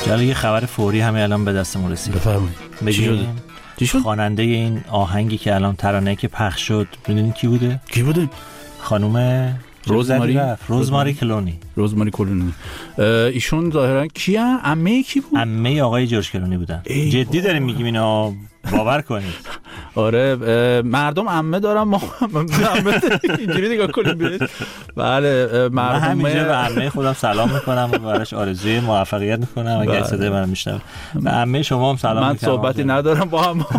جالب یه خبر فوری همه الان به دستمون رسید. بفرمایید. چی شد؟ خواننده این آهنگی که الان ترانه‌ای که پخش شد میدونید کی بوده؟ کی بوده؟ خانم روزماری کلونی. روزماری کلونی. ایشون ظاهرا کیه؟ عمه کی بود؟ عمه آقای جورج کلونی بودن. جدی داریم میگیم اینو باور کنید. آره مردم عمه دارن، ما عمه اینجوری نگاه کنیم بهش. بله من همینجا به عمه خودم سلام میکنم و براش آرزوی موفقیت میکنم اگه صدای منو میشنوه. به عمه شما هم سلام میکنم. من صحبتی ندارم با هم.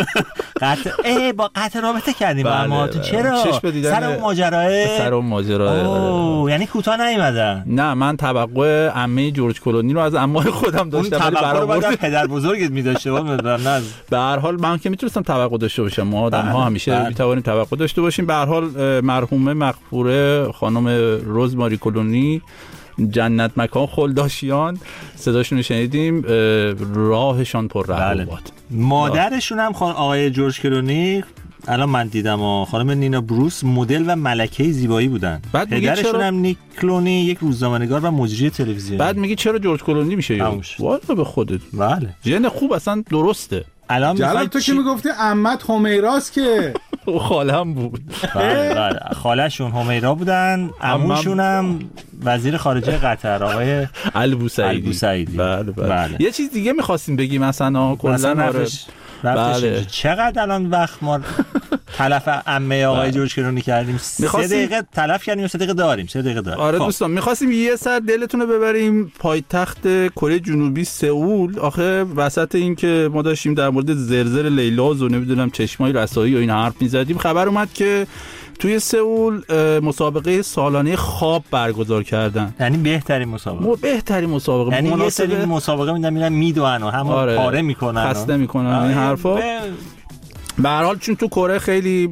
با قطع رابطه کردیم با هم. تو چرا؟ سر اون ماجرا. یعنی کوتاه نیومدن. نه من توقع عمه جورج کلونی رو از عمه خودم داشتم، ولی برآورد پدر بزرگت می‌داشته نه. به هر حال من که میتونستم توقع داشته باشم، ما آدم‌ها همیشه میتوانیم توقع داشته باشیم. به هر حال مرحومه مغفوره خانم روزماری کلونی جنت مکان خلداشیان، صداشون رو شنیدیم، راهشان پر رحم باد. مادرشون هم آقای جورج کلونی الان من دیدم خانم نینا بروس مدل و ملکه زیبایی بودن. پدرشون هم نیک کلونی یک روزنامه‌نگار و مجری تلویزیونی. بعد میگی چرا جورج کلونی میشه؟ والا به خودت. بله ژن خوب اصلا درسته. الان جلال تو که میگفتی عمت همیراست که خاله‌ام بود. بله خاله‌شون همیرا بودن، عموشون هم وزیر خارجه قطر آقای البوسعیدی. بله. یه چیز دیگه می‌خواستیم بگیم مثلا کلا بله. چقدر الان وقت ما تلف عمه آقای جورج کلونی کردیم. 3 دقیقه تلف کردیم و 3 دقیقه داریم. آره دوستان می‌خواستیم یه سر دلتون رو ببریم پایتخت کره جنوبی سئول. آخه وسط این که ما داشتیم در مورد زرزر لیلاز و نمیدونم چشمای رسایی و این حرف می‌زدیم، خبر اومد که توی سئول مسابقه سالانه خواب برگزار کردن. یعنی بهترین مسابقه. یعنی یه سری مسابقه میدن میدونن و هم پاره میکنن خسته میکنن این حرفا. به هر حال چون تو کره خیلی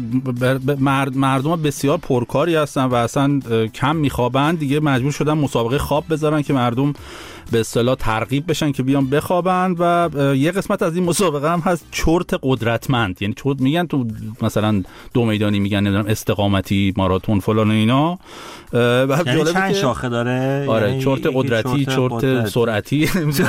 مردم بسیار پرکاری هستن و اصلا کم میخوابن، دیگه مجبور شدن مسابقه خواب بذارن که مردم به اصطلاح ترغیب بشن که بیان بخوابن. و یه قسمت از این مسابقه هم هست چرت قدرتمند. یعنی چرت میگن تو مثلا 2 میدانی، میگن نمیدونم استقامتی، ماراتون فلان و اینا. و یعنی چند شاخه داره؟ آره یعنی چرت قدرتی، چرت سرعتی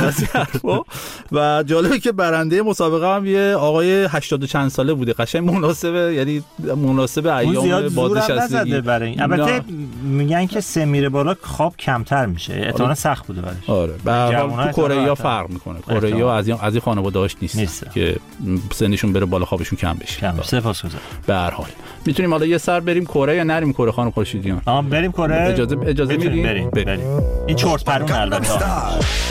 و جالبه که برنده مسابقه هم یه آقای 80 چند ساله بوده. قشنگ مناسبه، یعنی مناسب ایام بازنشستگی. البته میگن که سه میره بالا خواب کمتر میشه، احتمالاً سخت بوده براش. آره به هر حال تو کره فرق میکنه. کره از این خانواده‌اش نیست که سنشون بره بالا خوابشون کم بشه. سپاسگزارم. به هر حال میتونیم حالا یه سر بریم کره یا نریم کره خانم خورشیدیان؟ بریم کره. اجازه میدین؟ بریم. این چرت پرون البته